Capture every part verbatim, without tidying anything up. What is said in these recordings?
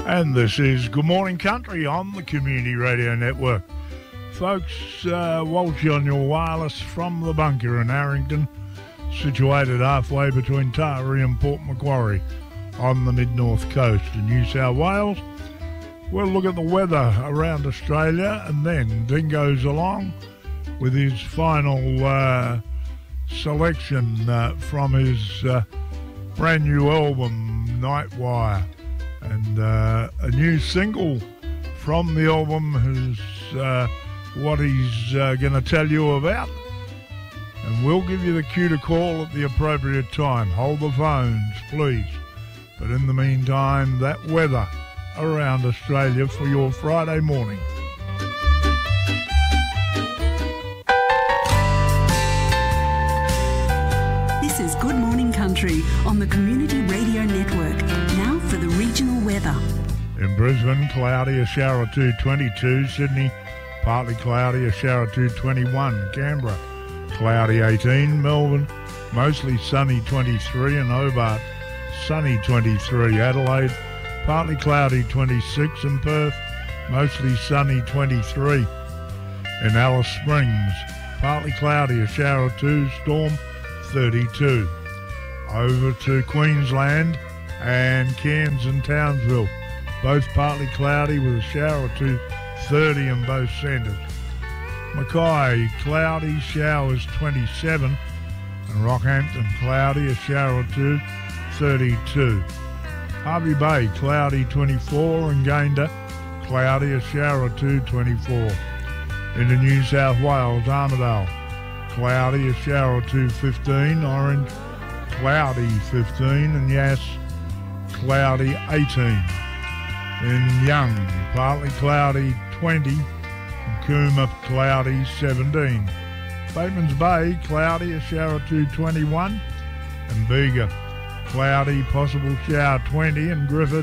And this is Good Morning Country on the Community Radio Network. Folks, uh, Walsh on your wireless from the bunker in Harrington, situated halfway between Taree and Port Macquarie on the mid-north coast of New South Wales. We'll look at the weather around Australia, and then Dingo's along with his final uh, selection uh, from his uh, brand new album, Nightwire. And uh, a new single from the album is uh, what he's uh, going to tell you about. And we'll give you the cue to call at the appropriate time. Hold the phones, please. But in the meantime, that weather around Australia for your Friday morning. This is Good Morning Country on the Community Radio Network. Now for the regional weather. In Brisbane, cloudy, a shower or two, twenty-two. Sydney, partly cloudy, a shower or two, twenty-one. Canberra, cloudy, eighteen. Melbourne, mostly sunny, twenty-three. And Hobart, sunny, twenty-three. Adelaide, partly cloudy, twenty-six. And Perth, mostly sunny, twenty-three. In Alice Springs, partly cloudy, a shower or two. Storm, thirty-two. Over to Queensland and Cairns and Townsville, both partly cloudy with a shower or two, thirty in both centres. Mackay, cloudy, showers, twenty-seven. And Rockhampton, cloudy, a shower or two, thirty-two. Harvey Bay, cloudy, twenty-four. And Gayndah, cloudy, a shower or two, twenty-four. Into New South Wales, Armidale, cloudy, a shower or two, fifteen. Orange, cloudy, fifteen. And Yass, cloudy, eighteen. In Young, partly cloudy, twenty. And Cooma, cloudy, seventeen. Bateman's Bay, cloudy, a shower or two, twenty-one. And Bega, cloudy, possible shower, twenty. And Griffith,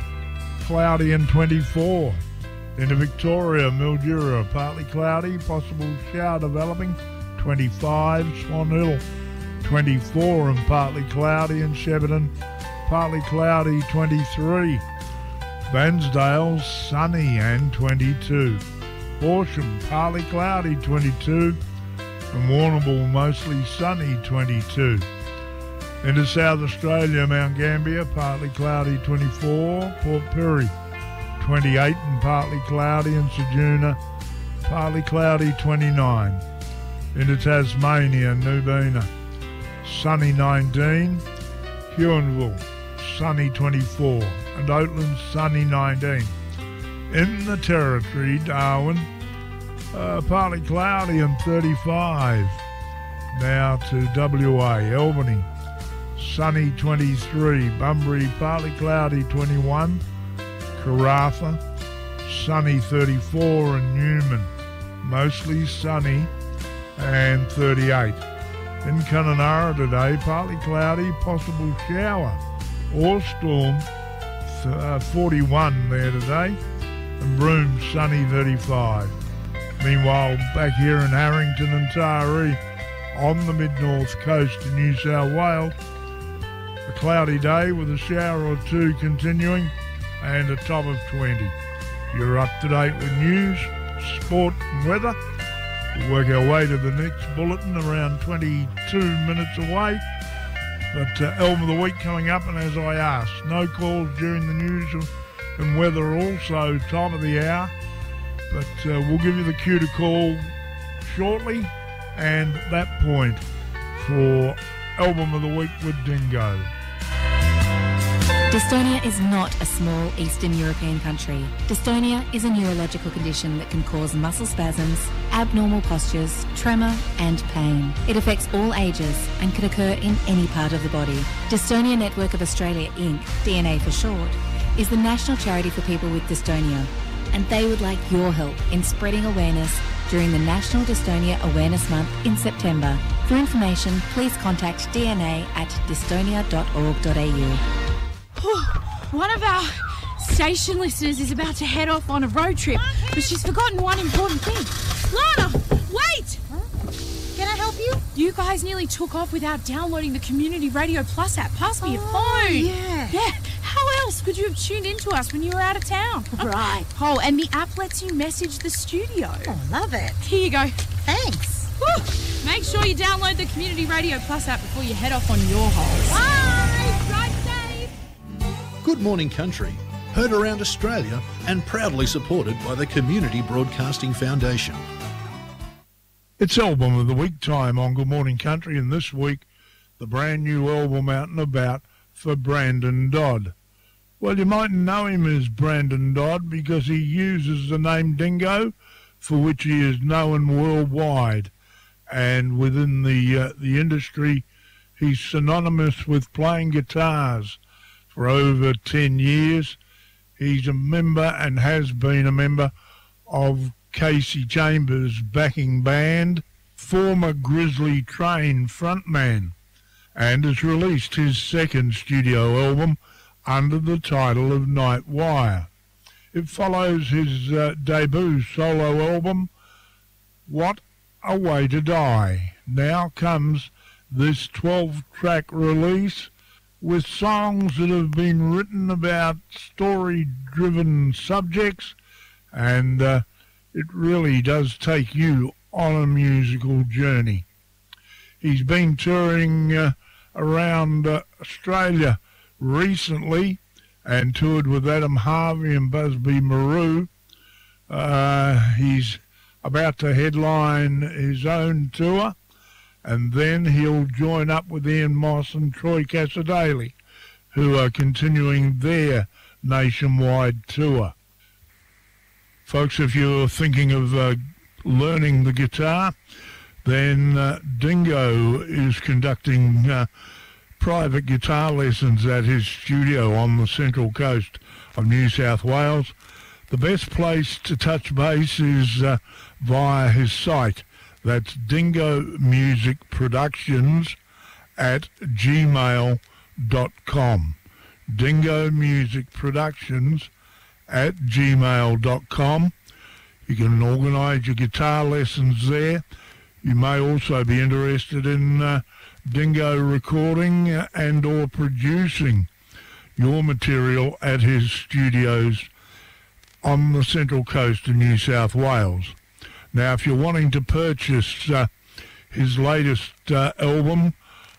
cloudy and twenty-four. Into Victoria, Mildura, partly cloudy, possible shower developing, twenty-five. Swan Hill, twenty-four and partly cloudy. And Shepparton, partly cloudy, twenty-three. Bairnsdale, sunny and twenty-two. Horsham, partly cloudy, twenty-two. And Warrnambool, mostly sunny, twenty-two. Into South Australia, Mount Gambier, partly cloudy, twenty-four. Port Pirie, twenty-eight and partly cloudy. And Ceduna, partly cloudy, twenty-nine. Into Tasmania, Nubina, sunny, nineteen. Huonville, sunny, twenty-four. And Oatland, sunny, nineteen. In the Territory, Darwin, uh, partly cloudy and thirty-five. Now to W A, Albany, sunny, twenty-three. Bunbury, partly cloudy, twenty-one. Karratha, sunny, thirty-four. And Newman, mostly sunny and thirty-eight. In Kununurra today, partly cloudy, possible shower or storm, uh, forty-one there today. And Broome, sunny, thirty-five. Meanwhile, back here in Harrington and Taree, on the mid-north coast of New South Wales, a cloudy day with a shower or two continuing and a top of twenty. You're up to date with news, sport and weather. We'll work our way to the next bulletin around twenty-two minutes away. But uh, album of the week coming up, and as I asked, no calls during the news and weather also, time of the hour. But uh, we'll give you the cue to call shortly, and at that point for album of the week with Dingo. Dystonia is not a small Eastern European country. Dystonia is a neurological condition that can cause muscle spasms, abnormal postures, tremor and pain. It affects all ages and can occur in any part of the body. Dystonia Network of Australia Incorporated, D N A for short, is the national charity for people with dystonia, and they would like your help in spreading awareness during the National Dystonia Awareness Month in September. For information, please contact D N A at dystonia dot org dot a u. One of our station listeners is about to head off on a road trip, but she's forgotten one important thing. Lana, wait! Huh? Can I help you? You guys nearly took off without downloading the Community Radio Plus app. Pass me your oh, phone. yeah. Yeah. How else could you have tuned into us when you were out of town? Right. Oh, and the app lets you message the studio. Oh, love it. Here you go. Thanks. Woo. Make sure you download the Community Radio Plus app before you head off on your holes. Bye. Drive safe. Good Morning Country, heard around Australia and proudly supported by the Community Broadcasting Foundation. It's Album of the Week time on Good Morning Country, and this week, the brand new album out and about for Brandon Dodd. Well, you mightn't know him as Brandon Dodd because he uses the name Dingo, for which he is known worldwide. And within the uh, the industry, he's synonymous with playing guitars for over ten years. He's a member and has been a member of Kasey Chambers' backing band, former Grizzly Train frontman, and has released his second studio album under the title of Nightwire. It follows his uh, debut solo album, What a Way to Die. Now comes this twelve-track release with songs that have been written about story-driven subjects, and uh, it really does take you on a musical journey. He's been touring uh, around uh, Australia recently and toured with Adam Harvey and Busby Marou. Uh, he's about to headline his own tour, and then he'll join up with Ian Moss and Troy Cassar-Daley, who are continuing their nationwide tour. Folks, if you're thinking of uh, learning the guitar, then uh, Dingo is conducting uh, private guitar lessons at his studio on the central coast of New South Wales. The best place to touch base is uh, via his site. That's Dingo Music Productions at gmail dot com. Dingo Music Productions at gmail dot com. You can organise your guitar lessons there. You may also be interested in uh, Dingo recording and or producing your material at his studios on the central coast of New South Wales. Now, if you're wanting to purchase uh, his latest uh, album,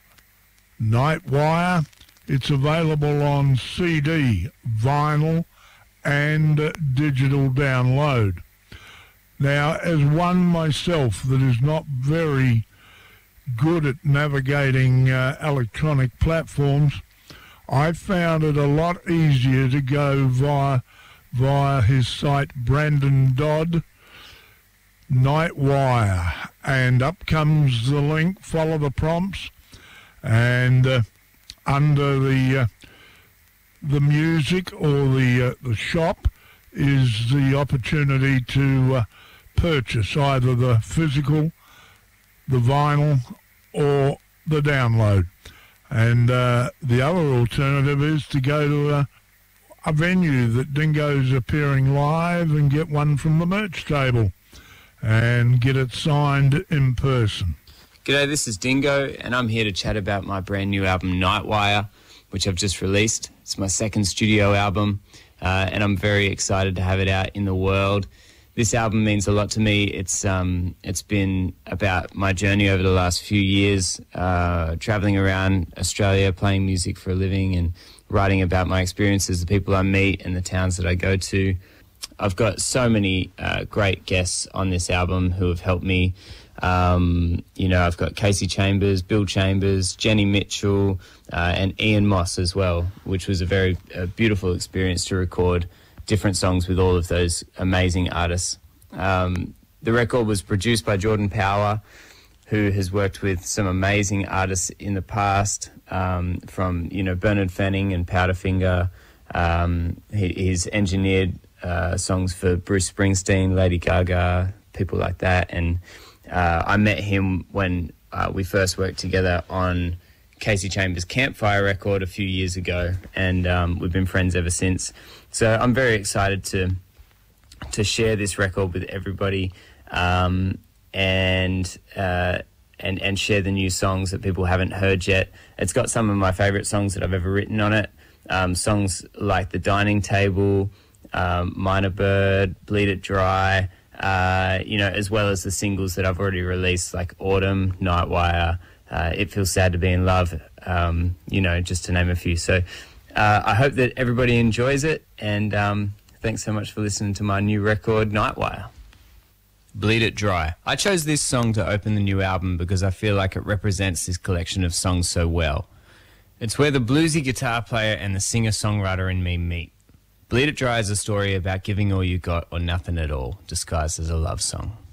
Nightwire, it's available on C D, vinyl, and uh, digital download. Now, as one myself that is not very good at navigating uh, electronic platforms, I found it a lot easier to go via via his site Brandon Dodd, Nightwire, and up comes the link. Follow the prompts, and uh, under the uh, the music or the uh, the shop is the opportunity to uh, purchase either the physical, the vinyl, or the download. And uh, the other alternative is to go to a, a venue that Dingo's appearing live and get one from the merch table and get it signed in person. G'day, this is Dingo, and I'm here to chat about my brand new album Nightwire, which I've just released. It's my second studio album, uh, and I'm very excited to have it out in the world. This album means a lot to me. It's um, it's been about my journey over the last few years, uh, traveling around Australia, playing music for a living, and writing about my experiences, the people I meet, and the towns that I go to. I've got so many uh, great guests on this album who have helped me. Um, you know, I've got Kasey Chambers, Bill Chambers, Jenny Mitchell, uh, and Ian Moss as well, which was a very uh, beautiful experience to record different songs with all of those amazing artists. Um, the record was produced by Jordan Power, who has worked with some amazing artists in the past, um, from, you know, Bernard Fanning and Powderfinger. Um, he, he's engineered uh, songs for Bruce Springsteen, Lady Gaga, people like that. And uh, I met him when uh, we first worked together on Kasey Chambers' Campfire record a few years ago, and um, we've been friends ever since. So I'm very excited to to share this record with everybody, um, and uh, and and share the new songs that people haven't heard yet. It's got some of my favourite songs that I've ever written on it, um, songs like The Dining Table, um, Minor Bird, Bleed It Dry, uh, you know, as well as the singles that I've already released, like Autumn, Nightwire, uh, It Feels Sad to Be in Love, um, you know, just to name a few. So uh, I hope that everybody enjoys it, and um, thanks so much for listening to my new record, Nightwire. Bleed It Dry. I chose this song to open the new album because I feel like it represents this collection of songs so well. It's where the bluesy guitar player and the singer-songwriter in me meet. Bleed It Dry is a story about giving all you got or nothing at all, disguised as a love song.